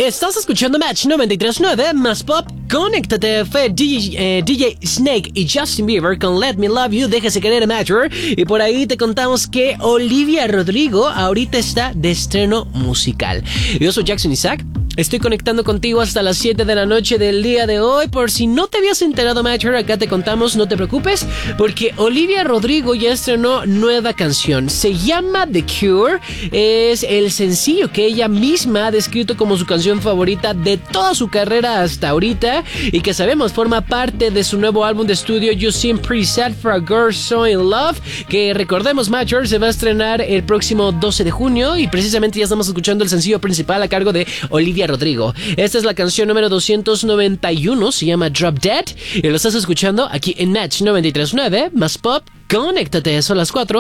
Estás escuchando Match 93.9 más Pop. Conéctate, fue DJ Snake y Justin Bieber con Let Me Love You, Déjese Querer Amateur. Y por ahí te contamos que Olivia Rodrigo ahorita está de estreno musical. Yo soy Jackson Isaac. Estoy conectando contigo hasta las 7 de la noche del día de hoy. Por si no te habías enterado, Matcher, acá te contamos, no te preocupes, porque Olivia Rodrigo ya estrenó nueva canción. Se llama The Cure. Es el sencillo que ella misma ha descrito como su canción favorita de toda su carrera hasta ahorita, y que sabemos forma parte de su nuevo álbum de estudio You Seem Pretty Sad for a Girl So In Love, que recordemos, Matcher, se va a estrenar el próximo 12 de junio, y precisamente ya estamos escuchando el sencillo principal a cargo de Olivia Rodrigo. Esta es la canción número 291, se llama Drop Dead, y lo estás escuchando aquí en Match 93.9 más Pop. Conéctate, son las 4.